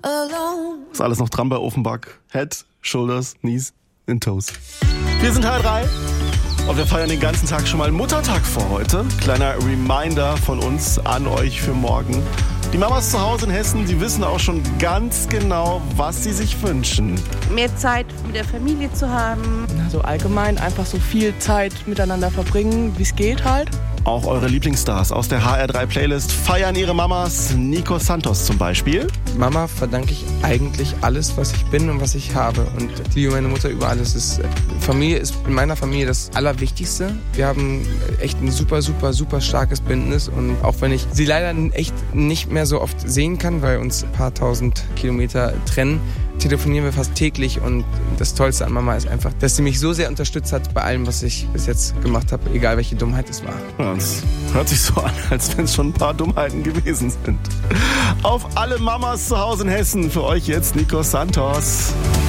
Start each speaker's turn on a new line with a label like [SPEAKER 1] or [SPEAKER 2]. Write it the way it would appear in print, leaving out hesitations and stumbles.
[SPEAKER 1] alone.
[SPEAKER 2] Ist alles noch dran bei Offenbach. Head, Shoulders, Knees and Toes. Wir sind Teil 3 und wir feiern den ganzen Tag schon mal Muttertag vor heute. Kleiner Reminder von uns an euch für morgen. Die Mamas zu Hause in Hessen, die wissen auch schon ganz genau, was sie sich wünschen.
[SPEAKER 3] Mehr Zeit mit der Familie zu haben.
[SPEAKER 4] Also allgemein einfach so viel Zeit miteinander verbringen, wie es geht halt.
[SPEAKER 2] Auch eure Lieblingsstars aus der HR3-Playlist feiern ihre Mamas. Nico Santos zum Beispiel.
[SPEAKER 5] Mama verdanke ich eigentlich alles, was ich bin und was ich habe. Und ich liebe meine Mutter über alles. Familie ist in meiner Familie das Allerwichtigste. Wir haben echt ein super, super, super starkes Bündnis. Und auch wenn ich sie leider echt nicht mehr so oft sehen kann, weil uns ein paar tausend Kilometer trennen, telefonieren wir fast täglich. Und das Tollste an Mama ist einfach, dass sie mich so sehr unterstützt hat bei allem, was ich bis jetzt gemacht habe, egal welche Dummheit es war.
[SPEAKER 2] Ja, das hört sich so an, als wenn es schon ein paar Dummheiten gewesen sind. Auf alle Mamas zu Hause in Hessen, für euch jetzt Nico Santos.